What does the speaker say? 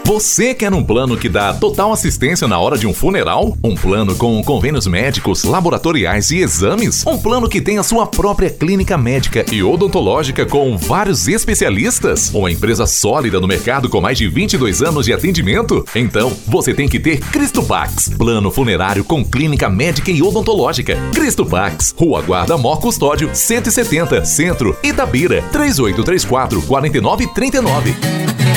Você quer um plano que dá total assistência na hora de um funeral? Um plano com convênios médicos, laboratoriais e exames? Um plano que tem a sua própria clínica médica e odontológica com vários especialistas? Uma empresa sólida no mercado com mais de 22 anos de atendimento? Então, você tem que ter Cristopax, plano funerário com clínica médica e odontológica. Cristopax, Rua Guarda Mor Custódio, 170, Centro, Itabira, 3834-4939.